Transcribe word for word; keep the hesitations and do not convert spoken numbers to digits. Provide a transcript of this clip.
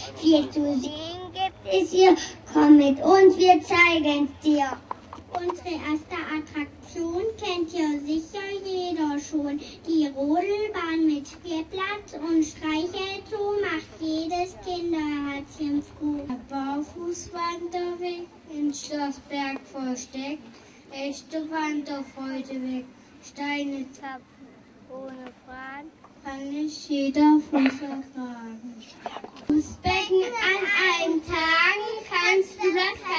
Viel zu sehen gibt es hier. Komm mit uns, wir zeigen es dir. Unsere erste Attraktion kennt ja sicher jeder schon. Die Rodelbahn mit Spielplatz und Streichelzoo macht jedes Kinderherzchen froh. Der Barfußwanderweg in Schlossberg versteckt, echte Wanderfreude weg. Steine zapfen ohne Fragen, kann nicht jeder Fuß ertragen. Das Becken an allen Tagen kannst du das